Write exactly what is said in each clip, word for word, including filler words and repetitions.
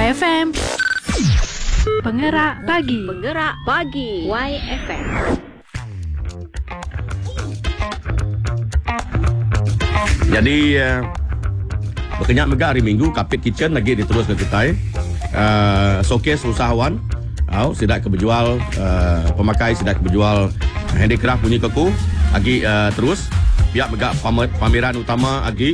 F M. Penggerak pagi. Penggerak pagi. Y F M. Jadi uh, berkenyak mega hari Minggu Kapit Kitchen lagi diterus ke kita uh, showcase usahawan oh, sidak keberjual uh, pemakai sidak keberjual handicraft bunyi keku lagi uh, terus pihak mega pameran utama lagi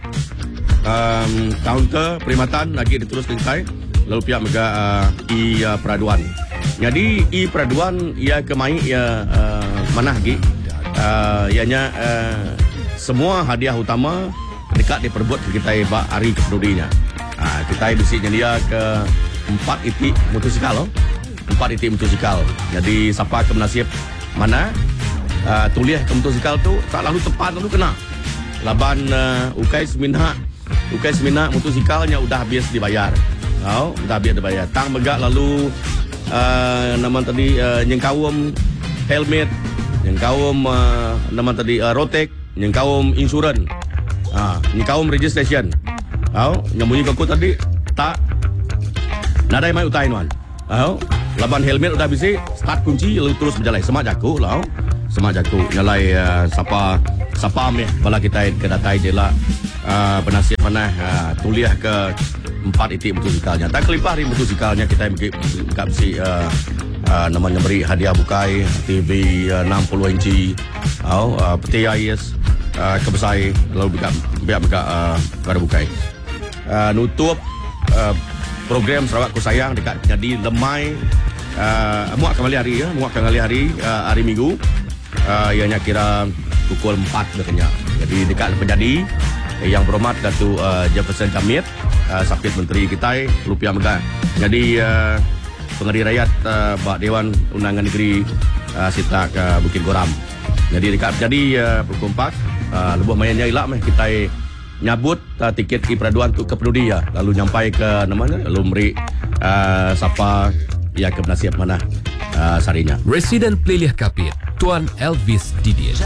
um, kaunter perkhidmatan lagi diterus ke kita lalu pihak mega uh, i uh, peraduan. Jadi i peraduan ia kemai ia uh, mana lagi uh, ianya uh, semua hadiah utama dekat diperbuat ke kita bak hari kepedulinya. Ha, kita bisinya dia ke empat itik motosikal loh. Empat itik motosikal. Jadi siapa ke nasib mana uh, tulis ke motosikal tu tak lalu tepat lalu kena. Laban uh, ukai seminha ukai seminha motosikalnya udah habis dibayar. Oh, udah habis dibayar. Tang megak lalu uh, nama tadi uh, nyengkawum helmet, nyengkawum uh, nama tadi uh, rotek, nyengkawum insurans. Ha, nyengkawum registration. Oh, nyambunyi ke aku tadi tak nadai mai utai nuan. Oh, laban helmet udah bisi, start kunci lalu terus berjalan. Semak jaku lah. Semak jaku nyalai uh, sapa sapa meh bala kita ke datai jela uh, penasihat mana uh, tuliah ke empat itik motosikalnya. Tak kelipah hari motosikalnya kita enggak bisi uh, uh, namanya beri hadiah bukai T V uh, enam puluh inci. Oh, uh, peti ais uh, kebesai lalu biar biar biar uh, pada bukai. Uh, nutup uh, program Sarawak Ku Sayang dekat jadi lemai uh, muak kembali hari ya, muak kembali hari uh, hari Minggu. Uh, ianya kira pukul empat katanya. Jadi dekat penjadi eh, yang berhormat Datuk uh, Jefferson Jamit, uh, Sapit Menteri kita Rupiah Megah. Jadi uh, pengadil rakyat uh, Bak Dewan Undangan Negeri uh, Sitak uh, Bukit Goram. Jadi dekat jadi uh, pukul empat uh, lebuh mainnya ilak meh kita nyabut uh, tiket i peraduan tu ke pendudi ya. Lalu nyampai ke namanya lalu memberi uh, siapa yang ke penasihat mana uh, sarinya. Residen Peliliah Kapit Tuan Elvis Didier.